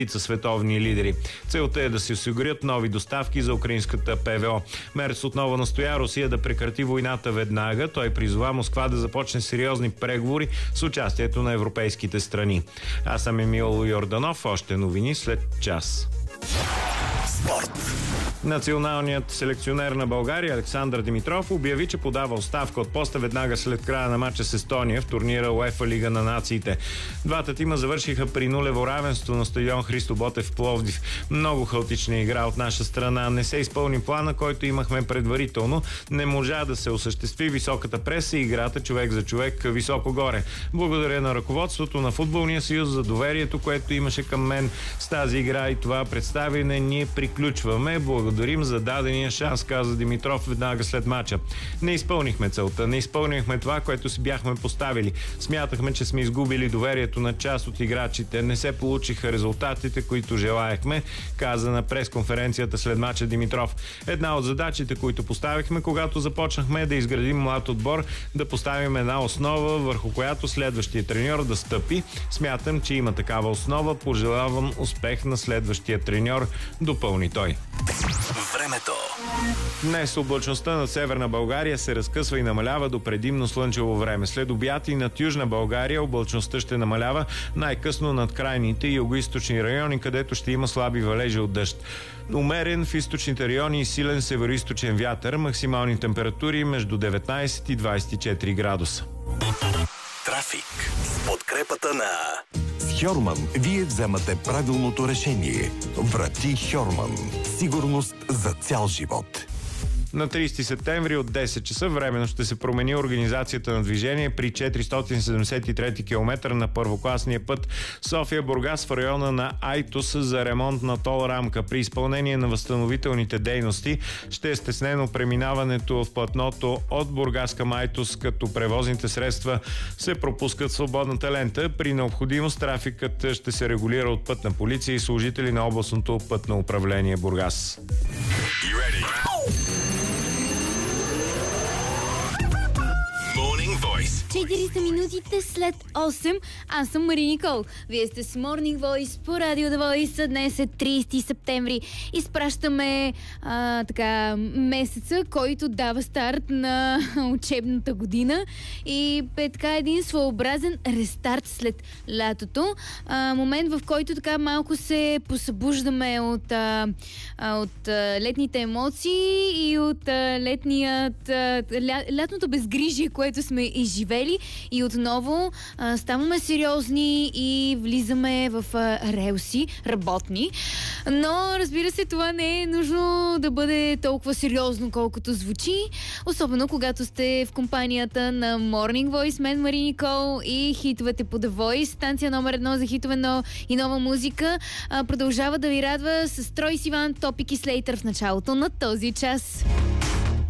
световни лидери. Целта е да се осигурят нови доставки за украинската ПВО. Мерц отново настоя Русия да прекрати войната веднага. Той призова Москва да започне сериозни преговори с участието на европейските страни. Аз съм Емил Йорданов. Още новини след час. Спорт. Националният селекционер на България Александър Димитров обяви, че подава оставка от поста веднага след края на матча с Естония в турнира УЕФА Лига на нациите. Двата тима завършиха при нулево равенство на стадион Христо Ботев в Пловдив. Много хаотична игра от наша страна. Не се изпълни плана, който имахме предварително. Не можа да се осъществи високата преса и играта човек за човек високо горе. Благодаря на ръководството на Футболния съюз за доверието, което имаше към мен с тази игра и това представяне. Ние приключваме. Благодарим за дадения шанс, каза Димитров веднага след мача. Не изпълнихме целта, не изпълнихме това, което си бяхме поставили. Смятахме, че сме изгубили доверието на част от играчите. Не се получиха резултатите, които желаехме, каза на пресконференцията след мача Димитров. Една от задачите, които поставихме, когато започнахме да изградим млад отбор, да поставим една основа, върху която следващия треньор да стъпи. Смятам, че има такава основа. Пожелавам успех на следващия треньор, допълни той. Времето. Днес облачността над Северна България се разкъсва и намалява до предимно слънчево време. След обяд и над Южна България облачността ще намалява най-късно над крайните и югоизточни райони, където ще има слаби валежи от дъжд. Умерен в източните райони и силен североизточен вятър, максимални температури между 19 и 24 градуса. Трафик с подкрепата на Хьорман, вие вземате правилното решение. Врати Хьорман. Сигурност за цял живот. На 30 септември от 10 часа временно ще се промени организацията на движение при 473 км на първокласния път София-Бургас в района на Айтос за ремонт на тол рамка. При изпълнение на възстановителните дейности ще е стеснено преминаването в платното от Бургас към Айтос, като превозните средства се пропускат в свободната лента. При необходимост трафикът ще се регулира от пътна полиция и служители на областното пътно управление Бургас. 4 са минутите след 8. Аз съм Мари Никол. Вие сте с Morning Voice по Радио The Voice. Днес е 30 септември. Изпращаме месеца, който дава старт на учебната година и е така един своеобразен рестарт след лятото. Момент, в който така малко се посъбуждаме от летните емоции и от лятното безгрижие, което сме изживели. И отново ставаме сериозни и влизаме в релси, работни. Но, разбира се, това не е нужно да бъде толкова сериозно, колкото звучи. Особено когато сте в компанията на Morning Voice, мен Мари Никол и хитовете по The Voice. Станция номер 1 за хитове и нова музика продължава да ви радва с Трой Сиван, Топик и Слейтър в началото на този час.